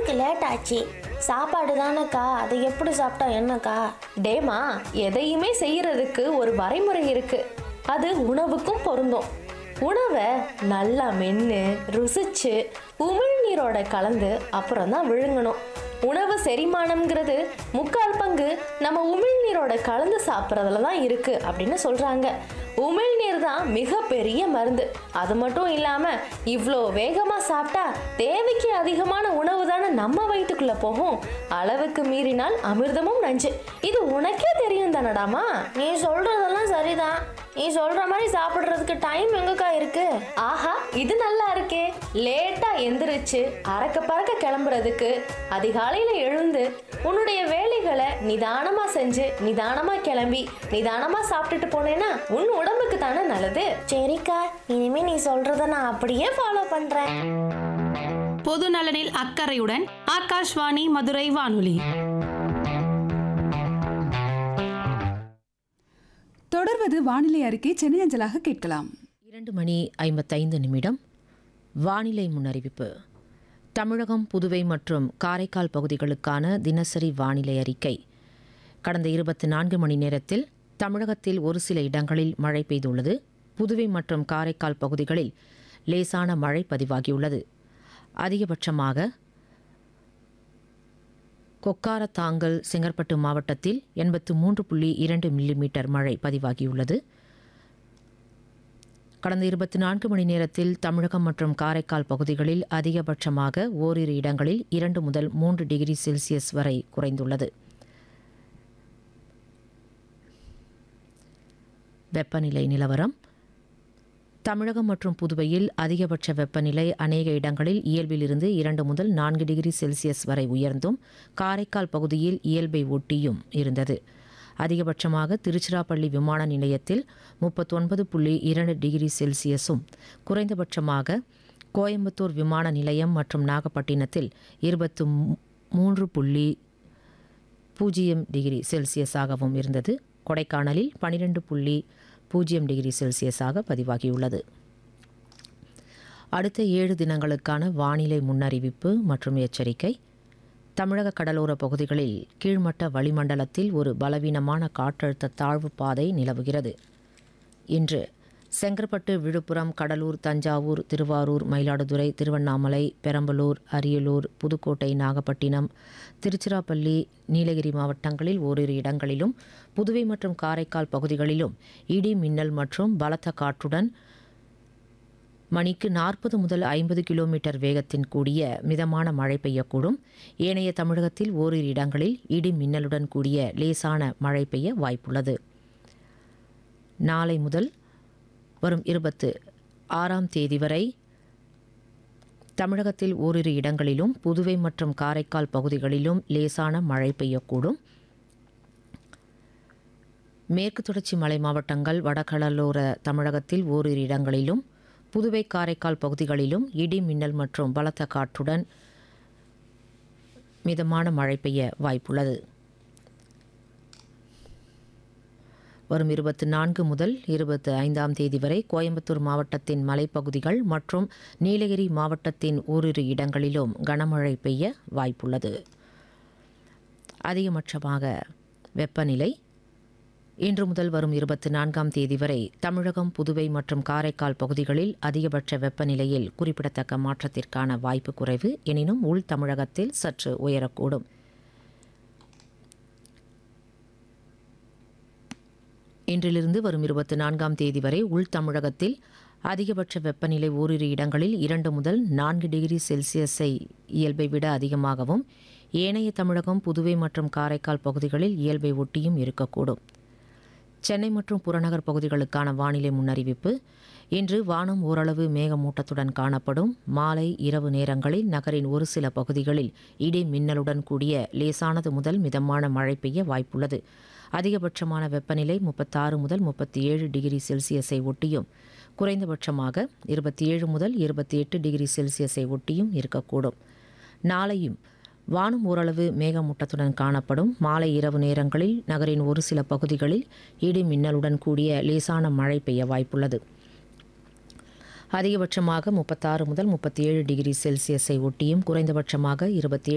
எதுக்கு லேட் ஆச்சு? சாப்பாடு தானேக்கா, அதை எப்படி சாப்பிட்டா என்னக்கா? டேமா, எதையுமே செய்யறதுக்கு ஒரு வரைமுறை இருக்கு. அது உணவுக்கும் பொருந்தும். உணவை நல்லா மென்று ருசிச்சு உமிழ்நீரோட கலந்து அப்புறம் தான் விழுங்கணும். உணவு செரிமானம்ங்கிறது 3/4 பங்கு நம்ம உமிழ்நீரோட கலந்து சாப்பிட்றதுல தான் இருக்கு அப்படின்னு சொல்றாங்க. உமிழ்நீர் தான் மிகப்பெரிய மருந்து. அது மட்டும் இல்லாம இவ்வளோ வேகமா சாப்பிட்டா தேவைக்கு அதிகமான உணவு தானே நம்ம வயிற்றுக்குள்ள போகும். அளவுக்கு மீறினால் அமிர்தமும் நஞ்சு. இது உனக்கே தெரியும் தானடாமா? நீ சொல்றதெல்லாம் சரிதான். நீ சொல்ற மாதிரி சாப்பிடுறதுக்கு டைம் எங்கக்கா இருக்கு? ஆஹா, இது நல்லா இருக்கே. லேட்டா எந்திரிச்சு அறக்க பறக்க கிளம்புறதுக்கு அதிகாலையில எழுந்து உன்னுடைய வேலைகளை நிதானமா செஞ்சு நிதானமா கிளம்பி நிதானமா சாப்பிட்டுட்டு போனேன்னா உன் உடம்புக்கு தானே நல்லது. சரிக்கா, இனிமே நீ சொல்றத நான் அப்படியே ஃபாலோ பண்றேன். பொது நலனில் அக்கறையுடன் ஆகாஷ்வாணி மதுரை வானொலி. தொடர்வது வானிலை அறிக்கை. சென்னை அஞ்சலாக கேட்கலாம். 2:55 வானிலை முன்னறிவிப்பு. தமிழகம், புதுவை மற்றும் காரைக்கால் பகுதிகளுக்கான தினசரி வானிலை அறிக்கை. கடந்த 24 மணி நேரத்தில் தமிழகத்தில் ஒரு சில இடங்களில் மழை பெய்துள்ளது. புதுவை மற்றும் காரைக்கால் பகுதிகளில் லேசான மழை பதிவாகியுள்ளது. அதிகபட்சமாக கொக்காரத்தாங்கல், செங்கற்பட்டு மாவட்டத்தில் 83.2 மில்லிமீட்டர் மழை பதிவாகியுள்ளது. கடந்த 24 மணி நேரத்தில் தமிழகம் மற்றும் காரைக்கால் பகுதிகளில் அதிகபட்சமாக ஓரிரு இடங்களில் 2 முதல் 3 டிகிரி செல்சியஸ் வரை குறைந்துள்ளது. வெப்பநிலை நிலவரம். தமிழகம் மற்றும் புதுவையில் அதிகபட்ச வெப்பநிலை அநேக இடங்களில் இயல்பிலிருந்து 2 முதல் 4 டிகிரி செல்சியஸ் வரை உயர்ந்தும் காரைக்கால் பகுதியில் இயல்பை ஒட்டியும் இருந்தது. அதிகபட்சமாக திருச்சிராப்பள்ளி விமான நிலையத்தில் 39.2 டிகிரி செல்சியஸும், குறைந்தபட்சமாக கோயம்புத்தூர் விமான நிலையம் மற்றும் நாகப்பட்டினத்தில் 23.0 டிகிரி செல்சியஸாகவும் இருந்தது. கொடைக்கானலில் 12.0 டிகிரி செல்சியஸாக பதிவாகியுள்ளது. அடுத்த 7 தினங்களுக்கான வானிலை முன்னறிவிப்பு மற்றும் எச்சரிக்கை. தமிழக கடலோர பகுதிகளில் கீழ்மட்ட வளிமண்டலத்தில் ஒரு பலவீனமான காற்றழுத்த தாழ்வு பாதை நிலவுகிறது. இன்று செங்கற்பட்டு, விழுப்புரம், கடலூர், தஞ்சாவூர், திருவாரூர், மயிலாடுதுறை, திருவண்ணாமலை, பெரம்பலூர், அரியலூர், புதுக்கோட்டை, நாகப்பட்டினம், திருச்சிராப்பள்ளி, நீலகிரி மாவட்டங்களில் ஓரிரு இடங்களிலும், புதுவை மற்றும் காரைக்கால் பகுதிகளிலும் இடி, மின்னல் மற்றும் பலத்த காற்றுடன் மணிக்கு 40 முதல் 50 கிலோமீட்டர் வேகத்தின் கூடிய மிதமான மழை பெய்யக்கூடும். ஏனைய தமிழகத்தில் ஓரிரு இடங்களில் இடி, மின்னலுடன் கூடிய லேசான மழை பெய்ய வாய்ப்புள்ளது. நாளை முதல் வரும் 26ஆம் தேதி வரை தமிழகத்தில் ஓரிரு இடங்களிலும், புதுவை மற்றும் காரைக்கால் பகுதிகளிலும் லேசான மழை பெய்யக்கூடும். மேற்கு தொடர்ச்சி மலை மாவட்டங்கள், வடகடலோர தமிழகத்தில் ஓரிரு இடங்களிலும், புதுவை காரைக்கால் பகுதிகளிலும் இடி, மின்னல் மற்றும் பலத்த காற்றுடன் மிதமான மழை பெய்ய வாய்ப்புள்ளது. வரும் 24 முதல் 25ஆம் தேதி வரை கோயம்புத்தூர் மாவட்டத்தின் மலைப்பகுதிகள் மற்றும் நீலகிரி மாவட்டத்தின் ஓரிரு இடங்களிலும் கனமழை பெய்ய வாய்ப்புள்ளது. அதிகபட்சமாக வெப்பநிலை இன்று முதல் வரும் 24ஆம் தேதி வரை தமிழகம், புதுவை மற்றும் காரைக்கால் பகுதிகளில் அதிகபட்ச வெப்பநிலையில் குறிப்பிடத்தக்க மாற்றத்திற்கான வாய்ப்பு குறைவு. எனினும் உள் தமிழகத்தில் சற்று உயரக்கூடும். இன்றிலிருந்து வரும் 24ஆம் தேதி வரை உள் தமிழகத்தில் அதிகபட்ச வெப்பநிலை ஓரிரு இடங்களில் 2 முதல் 4 டிகிரி செல்சியஸை இயல்பை விட அதிகமாகவும், ஏனைய தமிழகம், புதுவை மற்றும் காரைக்கால் பகுதிகளில் இயல்பை ஒட்டியும் இருக்கக்கூடும். சென்னை மற்றும் புறநகர் பகுதிகளுக்கான வானிலை முன்னறிவிப்பு. இன்று வானம் ஓரளவு மேகமூட்டத்துடன் காணப்படும். மாலை, இரவு நேரங்களில் நகரின் ஒரு சில பகுதிகளில் இடி, மின்னலுடன் கூடிய லேசானது முதல் மிதமான மழை பெய்ய வாய்ப்புள்ளது. அதிகபட்சமான வெப்பநிலை 36 முதல் 37 டிகிரி செல்சியஸை ஒட்டியும், குறைந்தபட்சமாக 27 முதல் 28 டிகிரி செல்சியஸை ஒட்டியும் இருக்கக்கூடும். நாளையும் வானம் ஓரளவு மேகமூட்டத்துடன் காணப்படும். மாலை, இரவு நேரங்களில் நகரின் ஒரு சில பகுதிகளில் இடி, மின்னலுடன் கூடிய லேசான மழை பெய்ய வாய்ப்புள்ளது. அதிகபட்சமாக 36 முதல் 37 டிகிரி செல்சியஸை ஒட்டியும், குறைந்தபட்சமாக 27